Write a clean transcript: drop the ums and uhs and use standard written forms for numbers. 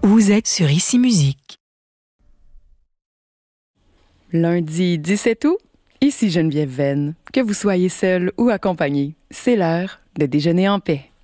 Vous êtes sur Ici Musique. Lundi 17 août, ici Geneviève Venn. Que vous soyez seul ou accompagné, c'est l'heure de déjeuner en paix.